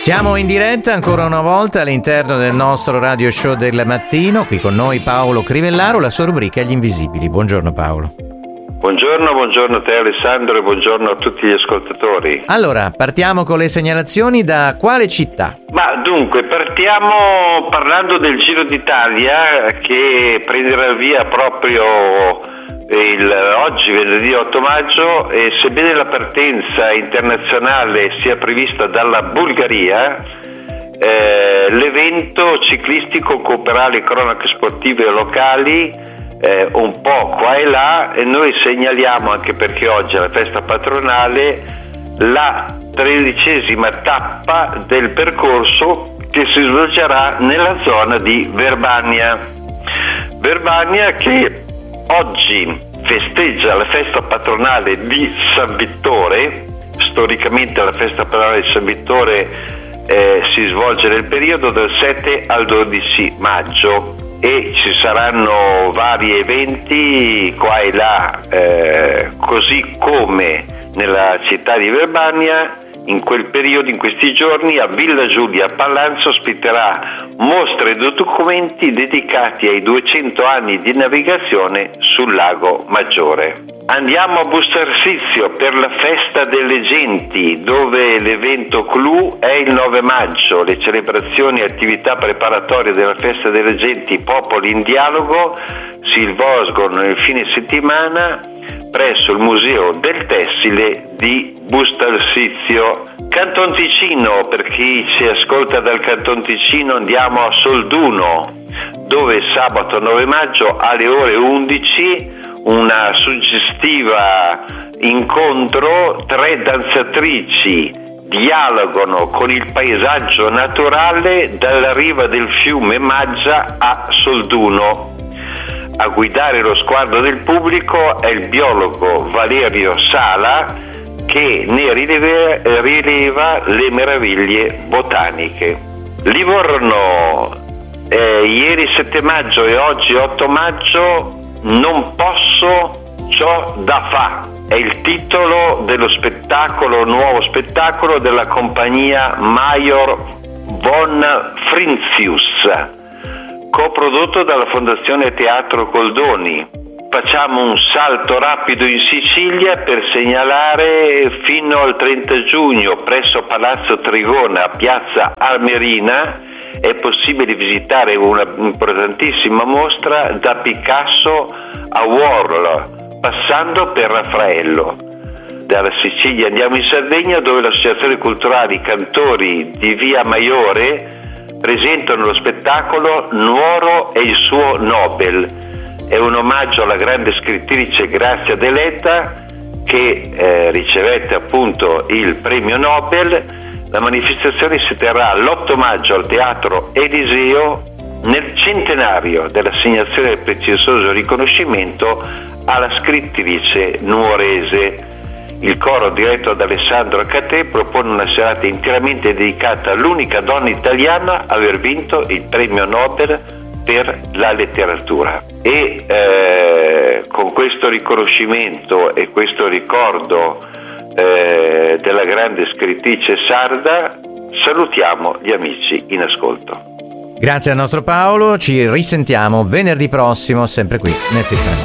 Siamo in diretta ancora una volta all'interno del nostro radio show del mattino, qui con noi Paolo Crivellaro, la sua rubrica Gli Invisibili. Buongiorno Paolo. Buongiorno a te Alessandro e buongiorno a tutti gli ascoltatori. Allora, partiamo con le segnalazioni. Da quale città? Ma dunque, partiamo parlando del Giro d'Italia che prenderà il via proprio oggi, venerdì 8 maggio, e sebbene la partenza internazionale sia prevista dalla Bulgaria, l'evento ciclistico coopererà le cronache sportive locali un po' qua e là, e noi segnaliamo, anche perché oggi è la festa patronale, la 13ª tappa del percorso che si svolgerà nella zona di Verbania che oggi festeggia la festa patronale di San Vittore. Storicamente la festa patronale di San Vittore si svolge nel periodo del 7 al 12 maggio e ci saranno vari eventi qua e là, così come nella città di Verbania. In quel periodo, in questi giorni, a Villa Giulia Pallanza ospiterà mostre e documenti dedicati ai 200 anni di navigazione sul Lago Maggiore. Andiamo a Bustarsizio per la festa delle genti, dove l'evento clou è il 9 maggio. Le celebrazioni e attività preparatorie della festa delle genti Popoli in Dialogo si svolgono nel fine settimana presso il Museo del Tessile di Bustarsizio. Canton Ticino, per chi ci ascolta dal Canton Ticino, andiamo a Solduno, dove sabato 9 maggio alle ore 11 una suggestiva incontro, 3 danzatrici dialogano con il paesaggio naturale dalla riva del fiume Maggia a Solduno. A guidare lo sguardo del pubblico è il biologo Valerio Sala, che ne rileva le meraviglie botaniche. Livorno, ieri 7 maggio e oggi 8 maggio, non posso, c'ho da fa. È il titolo dello nuovo spettacolo della compagnia Major von Frintzius, coprodotto dalla Fondazione Teatro Goldoni. Facciamo un salto rapido in Sicilia per segnalare fino al 30 giugno presso Palazzo Trigona, piazza Armerina, è possibile visitare una importantissima mostra da Picasso a Warhol, passando per Raffaello. Dalla Sicilia andiamo in Sardegna, dove l'Associazione Culturali Cantori di Via Maiore presentano lo spettacolo Nuoro e il suo Nobel. È un omaggio alla grande scrittrice Grazia Deledda, che ricevette appunto il premio Nobel. La manifestazione si terrà l'8 maggio al Teatro Eliseo, nel centenario dell'assegnazione del prezioso riconoscimento alla scrittrice nuorese. Il coro, diretto da Alessandro Catè, propone una serata interamente dedicata all'unica donna italiana a aver vinto il premio Nobel per la letteratura. E con questo riconoscimento e questo ricordo della grande scrittrice sarda, salutiamo gli amici in ascolto. Grazie al nostro Paolo, ci risentiamo venerdì prossimo sempre qui nel Fix.